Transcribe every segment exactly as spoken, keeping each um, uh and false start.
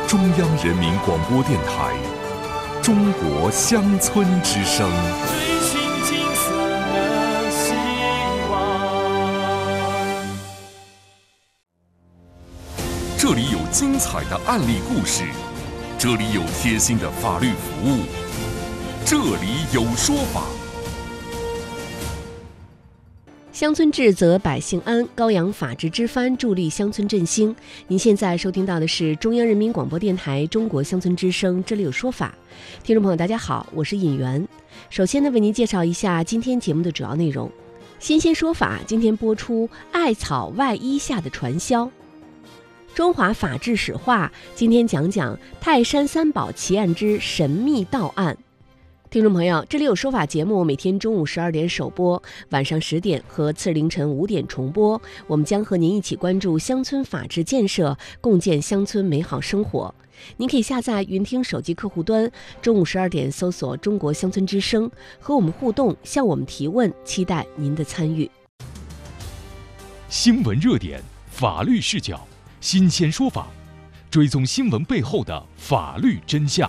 中央人民广播电台中国乡村之声。 追寻金色的希望。 这里有精彩的案例故事，这里有贴心的法律服务，这里有说法。 乡村治则百姓安，高扬法治之帆，助力乡村振兴。您现在收听到的是中央人民广播电台中国乡村之声，这里有说法。听众朋友大家好，我是尹媛。首先呢，为您介绍一下今天节目的主要内容。新鲜说法今天播出艾草外衣下的传销。中华法治史话今天讲讲泰山三宝奇案之神秘盗案。听众朋友，这里有说法节目每天中午十二点首播，晚上十点和次日凌晨五点重播。我们将和您一起关注乡村法治建设，共建乡村美好生活。您可以下载云听手机客户端，中午十二点搜索中国乡村之声，和我们互动，向我们提问，期待您的参与。 新闻热点，法律视角，新鲜说法，追踪新闻背后的法律真相。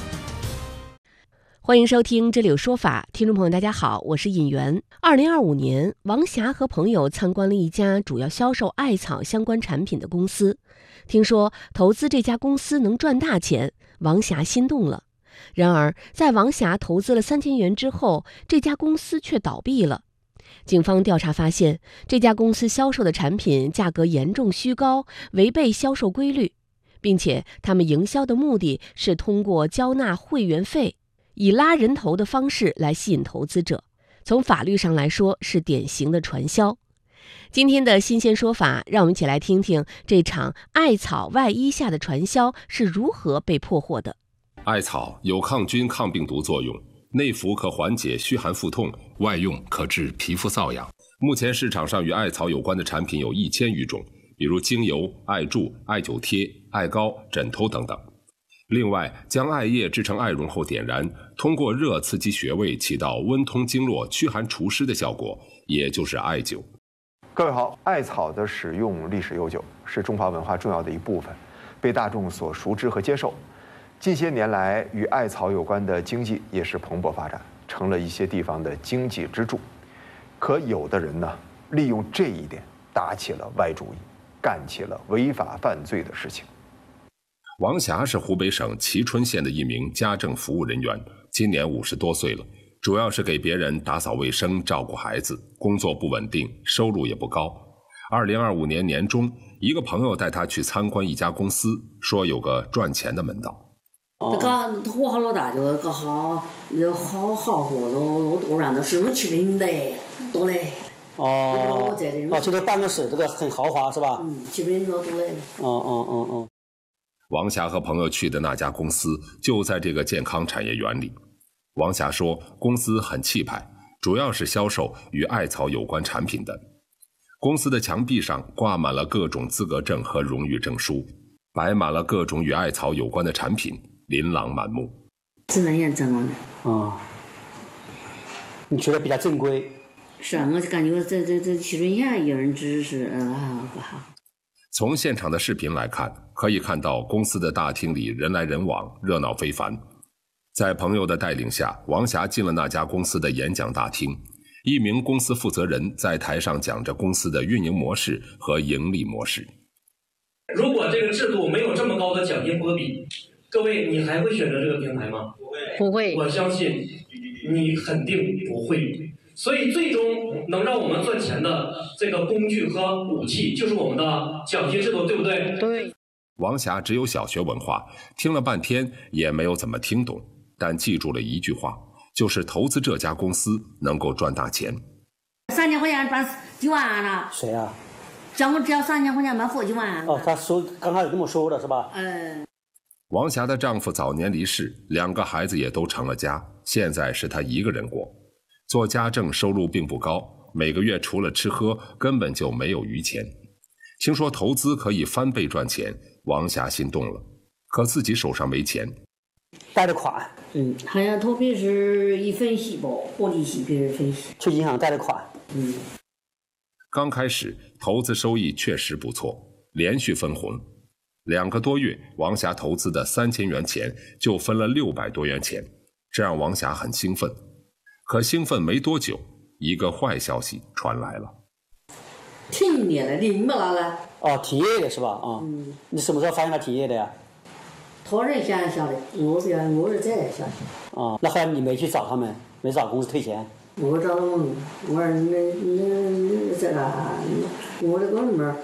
欢迎收听这里有说法，听众朋友大家好，我是尹媛。二零二五年，王霞和朋友参观了一家主要销售艾草相关产品的公司，听说投资这家公司能赚大钱，王霞心动了。然而在王霞投资了三千元之后，这家公司却倒闭了。警方调查发现，这家公司销售的产品价格严重虚高，违背销售规律，并且他们营销的目的是通过交纳会员费，以拉人头的方式来吸引投资者，从法律上来说是典型的传销。今天的新鲜说法，让我们一起来听听这场艾草外衣下的传销是如何被破获的。 艾草有抗菌抗病毒作用，内服可缓解虚寒腹痛，外用可治皮肤瘙痒。目前市场上与艾草有关的产品有一千余种，比如精油、艾柱、艾灸贴、艾膏、枕头等等。另外，将艾叶制成艾绒后点燃，通过热刺激穴位，起到温通经络、驱寒除湿的效果，也就是艾灸。 各位好，艾草的使用历史悠久，是中华文化重要的一部分，被大众所熟知和接受。近些年来，与艾草有关的经济也是蓬勃发展，成了一些地方的经济支柱。可有的人呢，利用这一点打起了歪主意，干起了违法犯罪的事情。 王霞是湖北省蕲春县的一名家政服务人员，今年五十多岁了，主要是给别人打扫卫生、照顾孩子，工作不稳定，收入也不高。二零二五年年中，一个朋友带他去参观一家公司，说有个赚钱的门道。 这个火好老大，这个好，有好好活都都让的是我去领的多嘞。 哦，哦，这个办公室这个很豪华是吧？ 嗯，七百多多嘞。 哦哦哦哦。 王霞和朋友去的那家公司就在这个健康产业园里。王霞说，公司很气派，主要是销售与艾草有关产品的。公司的墙壁上挂满了各种资格证和荣誉证书，摆满了各种与艾草有关的产品，琳琅满目。 自然验证了。 哦，你觉得比较正规？ 是啊，我就感觉这这这其中一样有人指示，嗯啊不好。 从现场的视频来看，可以看到公司的大厅里人来人往，热闹非凡。在朋友的带领下，王霞进了那家公司的演讲大厅。一名公司负责人在台上讲着公司的运营模式和盈利模式。 如果这个制度没有这么高的奖金波比，各位你还会选择这个平台吗？ 不会。 我相信你肯定不会。所以最终能让我们赚钱的这个工具和武器就是我们的奖金制度，对不对？ 对。 王霞只有小学文化，听了半天也没有怎么听懂，但记住了一句话，就是投资这家公司能够赚大钱。 三千块钱赚几万了？ 谁啊？ 叫我只要三千块钱买活几万。 哦，他说刚开始这么说的是吧？ 嗯。 王霞的丈夫早年离世，两个孩子也都成了家，现在是她一个人过。做家政收入并不高，每个月除了吃喝根本就没有余钱。听说投资可以翻倍赚钱，王霞心动了，可自己手上没钱。 贷的款， 嗯，好像特别是一分息吧，活利息别人分息， 去银行贷的款， 嗯。 刚开始投资收益确实不错，连续分红。 两个多月，王霞投资的三千元钱就分了六百多元钱，这让王霞很兴奋。可兴奋没多久，一个坏消息传来了。 停业了，你没拿了？ 哦，停业的是吧？啊、嗯，你什么时候发现他停业的呀？ 他人先晓得，我是我是这才晓得。 哦，那后来你没去找他们，没找公司退钱？ 我找他们，我说你你你在哪？我这个里面。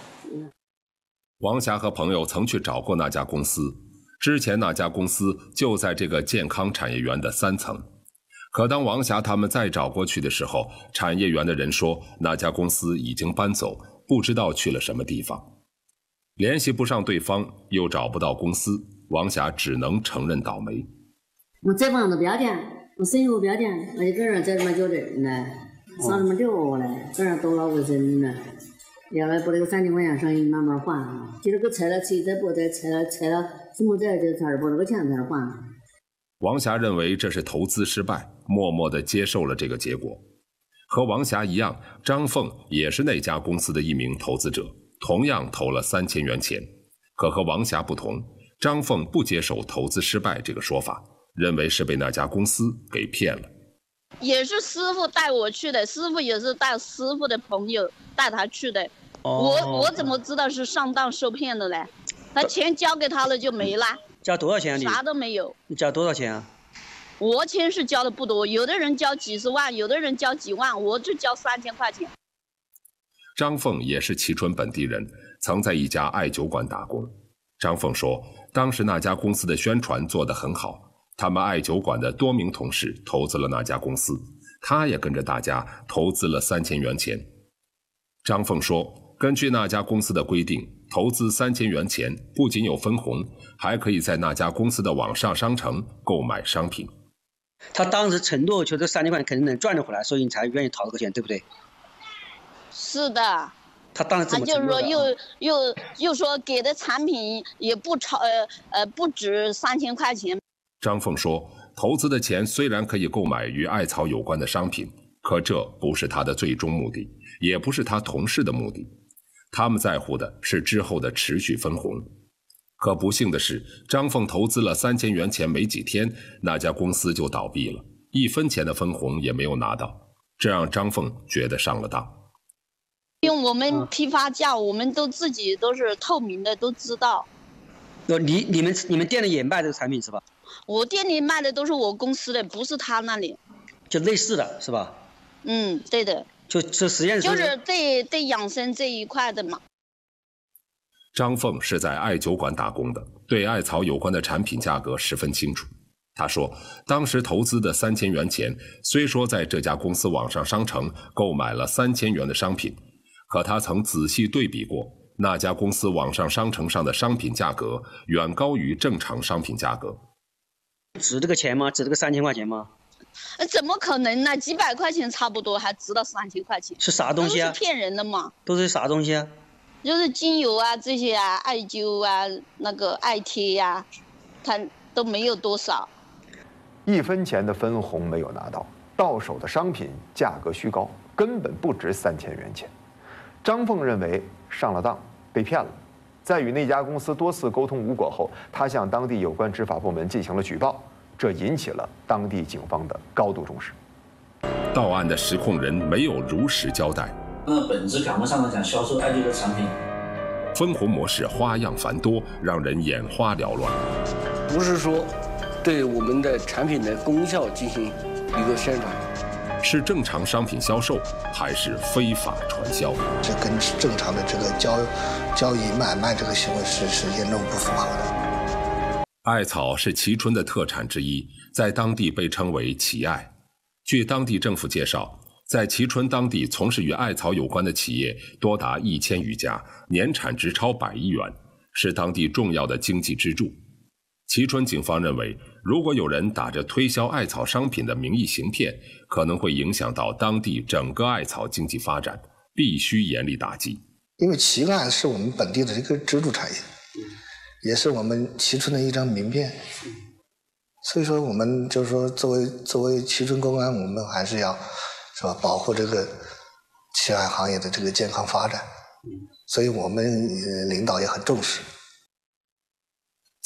王霞和朋友曾去找过那家公司，之前那家公司就在这个健康产业园的三层。可当王霞他们再找过去的时候，产业园的人说那家公司已经搬走，不知道去了什么地方。联系不上对方，又找不到公司，王霞只能承认倒霉。 我这房子不要钱，我生意我不要钱，我一个人在这么交人呢，上那么六呢，个人多了卫生呢。要来把那个三千块钱生意慢慢还，就这个拆了拆再不再拆了拆了，怎么再就才把那个钱才还。 王霞认为这是投资失败，默默地接受了这个结果。和王霞一样，张凤也是那家公司的一名投资者，同样投了三千元钱。可和王霞不同，张凤不接受投资失败这个说法，认为是被那家公司给骗了。 也是师傅带我去的，师傅也是带师傅的朋友带他去的。哦、我我怎么知道是上当受骗的呢？他钱交给他了就没了。 交多少钱啊你？ 啥都没有。 你交多少钱啊？ 我钱是交的不多，有的人交几十万，有的人交几万，我就交三千块钱。 张凤也是蕲春本地人，曾在一家艾酒馆打工。张凤说，当时那家公司的宣传做得很好，他们艾酒馆的多名同事投资了那家公司，他也跟着大家投资了三千元钱。张凤说，根据那家公司的规定，投资三千元钱不仅有分红，还可以在那家公司的网上商城购买商品。 他当时承诺，觉得三千块肯定能赚得回来，所以你才愿意掏这个钱，对不对？ 是的。 他当时怎么承诺的？ 他就是说又又又说给的产品也不超呃呃不止三千块钱。 张凤说，投资的钱虽然可以购买与艾草有关的商品，可这不是他的最终目的，也不是他同事的目的。他们在乎的是之后的持续分红。可不幸的是，张凤投资了三千元钱没几天，那家公司就倒闭了，一分钱的分红也没有拿到，这让张凤觉得上了当。 因为我们批发价，我们都自己都是透明的，都知道。 你你们你们店里也卖这个产品是吧？ 我店里卖的都是我公司的，不是他那里。 就类似的是吧？ 嗯，对的。 就这实验室就是对对养生这一块的嘛。 张凤是在艾酒馆打工的，对艾草有关的产品价格十分清楚。他说，当时投资的三千元钱，虽说在这家公司网上商城购买了三千元的商品，可他曾仔细对比过，那家公司网上商城上的商品价格远高于正常商品价格。 值这个钱吗？值这个三千块钱吗？ 怎么可能呢？几百块钱差不多，还值到三千块钱？ 是啥东西啊？ 都是骗人的嘛。 都是啥东西啊？ 就是精油啊，这些啊，艾灸啊，那个艾贴呀、啊，它都没有多少。 一分钱的分红没有拿到，到手的商品价格虚高，根本不值三千元钱。张凤认为上了当，被骗了。在与那家公司多次沟通无果后，他向当地有关执法部门进行了举报，这引起了当地警方的高度重视。 到案的实控人没有如实交代。 那本质感官上来讲，销售艾灸的产品， 分红模式花样繁多，让人眼花缭乱。 不是说对我们的产品的功效进行一个宣传， 是正常商品销售还是非法传销？ 这跟正常的这个交交易买卖这个行为是是严重不符合的。 艾草是蕲春的特产之一，在当地被称为奇艾。据当地政府介绍，在蕲春当地从事与艾草有关的企业多达一千余家，年产值超百亿元，是当地重要的经济支柱。蕲春警方认为，如果有人打着推销艾草商品的名义行骗，可能会影响到当地整个艾草经济发展，必须严厉打击。 因为奇艾是我们本地的一个支柱产业，也是我们蕲春的一张名片，所以说我们就是说作为作为蕲春公安，我们还是要是吧保护这个奇艾行业的这个健康发展，所以我们领导也很重视。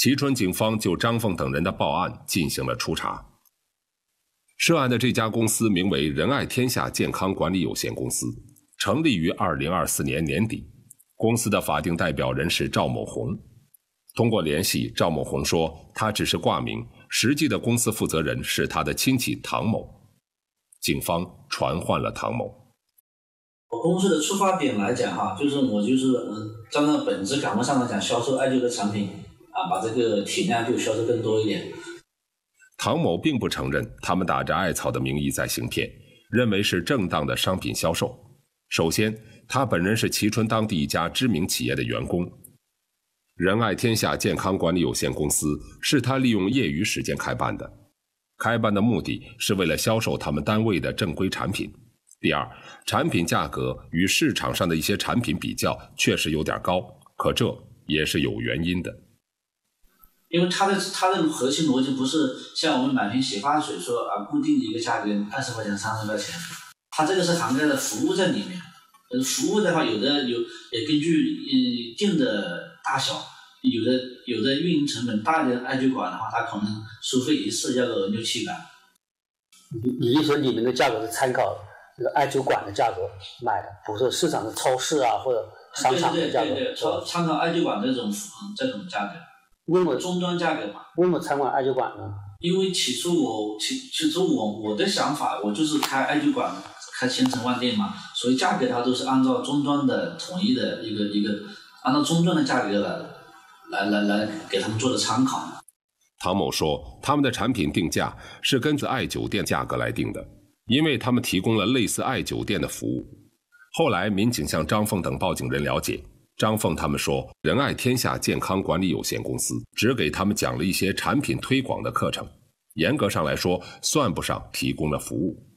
蕲春警方就张凤等人的报案进行了初查。涉案的这家公司名为仁爱天下健康管理有限公司，成立于二零二四年年底。公司的法定代表人是赵某红。通过联系，赵某红说他只是挂名，实际的公司负责人是他的亲戚唐某。警方传唤了唐某。 我公司的出发点来讲哈，就是我就是嗯，站在本质岗位上来讲，销售艾灸的产品啊，把这个体量就销售更多一点。 唐某并不承认他们打着艾草的名义在行骗，认为是正当的商品销售。首先，他本人是蕲春当地一家知名企业的员工，仁爱天下健康管理有限公司是他利用业余时间开办的，开办的目的是为了销售他们单位的正规产品。第二，产品价格与市场上的一些产品比较确实有点高，可这也是有原因的。 因为它的它的核心逻辑不是像我们买瓶洗发水说啊固定的一个价格二十块钱三十块钱，它这个是涵盖了服务在里面。呃，服务的话有的有也根据呃店的大小，有的有的运营成本大一点的艾灸馆的话，它可能收费一次要个六七百。 你你就说你们的价格是参考这个艾灸馆的价格买的，不是市场的超市啊或者商场的价格。 对对对对，参参考艾灸馆这种这种价格。 为什么终端价格嘛？ 为什么参观艾灸馆呢？ 因为起初我起起初我我的想法，我就是开艾灸馆，开千城万店嘛，所以价格它都是按照终端的统一的一个一个，按照终端的价格来来来来给他们做的参考。 唐某说，他们的产品定价是根据艾灸店价格来定的，因为他们提供了类似艾灸店的服务。后来民警向张凤等报警人了解。张凤他们说，仁爱天下健康管理有限公司只给他们讲了一些产品推广的课程，严格上来说算不上提供了服务。